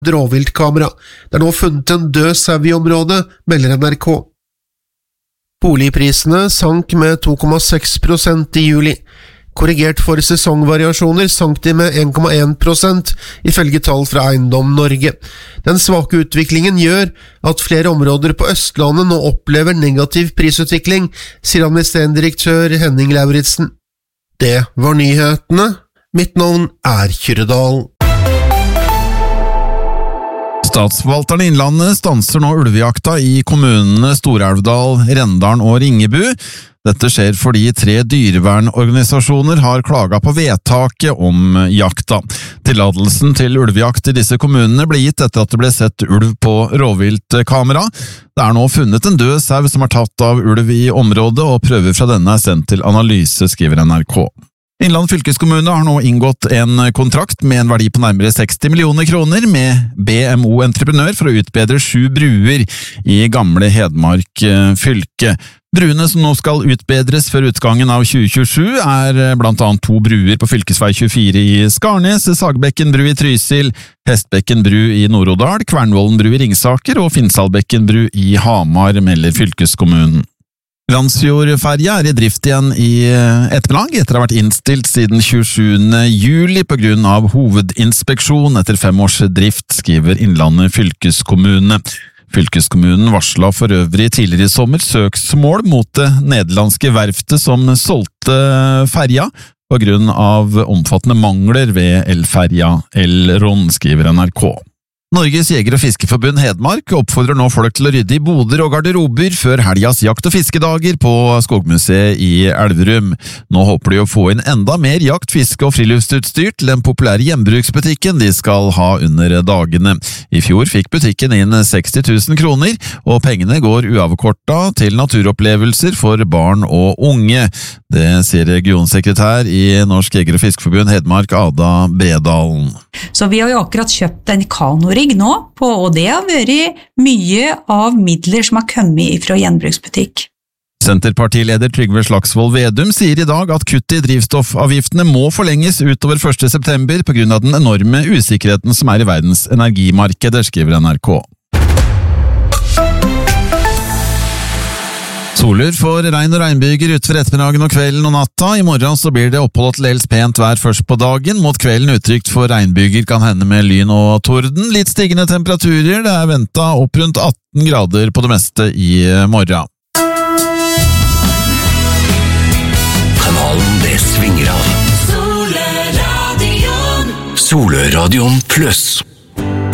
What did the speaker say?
rovviltkamera. Det nå funnet en død sau i området, melder NRK. Boligprisene sank med 2,6% i juli. Korrigert for sesongvariasjoner sank de med 1,1%, ifølge tall fra Eiendom Norge. Den svake utviklingen gjør at flere områder på Østlandet nå opplever negativ prisutvikling, sier administrerende direktør Henning Lauritsen. Det var nyhetene. Mitt navn Kyrre Dahl. Statsforvalteren i Innlandet stanser nå ulvejakta i kommunene Stor-Elvdal, Rendalen og Ringebu. Dette skjer fordi 3 dyrevernorganisasjoner har klaget på vedtaket om jakta. Tillatelsen til ulvejakt i disse kommunene ble gitt etter at det ble sett ulv på rovviltkamera. Det nå funnet en død sau som er tatt av ulv i området, og prøver fra denne er sendt til analyse, skriver NRK. Innland fylkeskommune har nå inngått en kontrakt med en verdi på nærmere 60 millioner kroner med BMO Entreprenør for å utbedre 7 bruer i gamle Hedmark fylke. Bruene som nå skal utbedres før utgangen av 2027 blant annet 2 bruer på fylkesvei 24 i Skarnes, Sagbekken bru i Trysil, Hestbekken bru i Nord-Odal, Kvernvollen bru i Ringsaker og Finnsalbekken bru i Hamar, melder fylkeskommunen. Randsfjordferja i drift igjen i ettermiddag etter å ha vært innstilt siden 27. juli på grunn av hovedinspeksjon etter 5 års drift, skriver Innlandet fylkeskommune. Fylkeskommunen varslet for øvrig tidligere i sommer søksmål mot det nederlandske verftet som solgte ferja på grunn av omfattende mangler ved elferja Elron, skriver NRK. Norges Jeger- og Fiskeforbund Hedmark oppfordrer nå folk til å rydde i boder og garderober før helgas jakt- og fiskedager på Skogmuseet i Elverum. Nå håper de å få inn enda mer jakt-, fiske- og friluftsutstyr til den populære hjembruksbutikken de skal ha under dagene. I fjor fikk butikken inn 60 000 kroner, og pengene går uavkortet til naturopplevelser for barn og unge. Det sier regionsekretær i Norsk Jeger- og Fiskeforbund Hedmark, Ada Bredalen. Så vi har jo akkurat kjøpt en kanorigg nå, og det har vært mye av midler som har kommet fra gjenbruksbutikk. Senterpartileder Trygve Slagsvold Vedum sier i dag at kutt i drivstoffavgiftene må forlenges utover 1. september på grunn av den enorme usikkerheten som i verdens energimarkeder, skriver NRK. Soler for regn og regnbyger utover ettermiddagen og kvelden og natta. I morgen så blir det oppholdt til dels pent vær først på dagen. Mot kvelden utrygt for regnbyger kan hende med lyn og torden. Litt stigende temperaturer. Det ventet opp rundt 18 grader på det meste i morgen. Kanalen det svinger av. Soleradion Pluss.